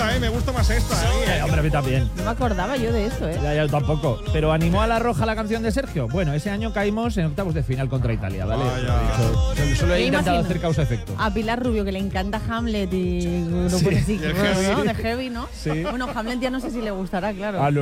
esta, me gusta más esta. Hombre, a mí también. No me acordaba yo de eso, Ya, yo tampoco. Pero ¿animó a la Roja la canción de Sergio? Bueno, ese año caímos en octavos de final contra Italia, ¿vale? Solo he Me intentado imagino hacer causa-efecto. a Pilar Rubio, que le encanta Hamlet y grupos así, y el bueno, Heavy. ¿no? De heavy, ¿no? Sí. Bueno, Hamlet ya no sé si le gustará, claro. A